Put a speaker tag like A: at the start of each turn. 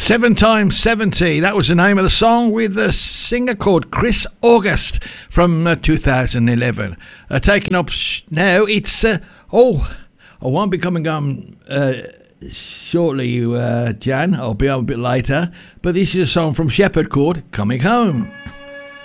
A: 7 times 70, that was the name of the song, with a singer called Chris August from 2011. Taking up now, it's I won't be coming on shortly, Jan. I'll be on a bit later, but this is a song from Shepherd called Coming Home.